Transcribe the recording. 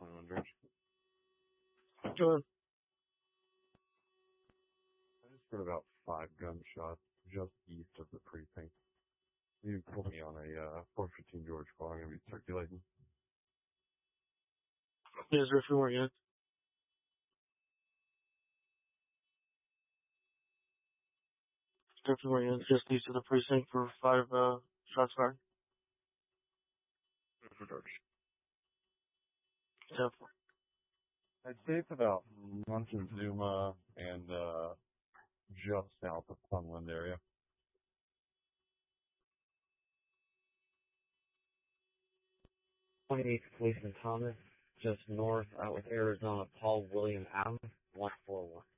100. Sure. I just heard about 5 gunshots just east of the precinct. You put me on a 415 George call. I'm going to be circulating. Yes, sir, if you weren't yet. If you weren't yet, just east of the precinct for 5 shots fired. Yeah. I'd say it's about Montezuma and just south of Sunland area. 28th Policeman Thomas, just north out with Arizona Paul William Allen, 141.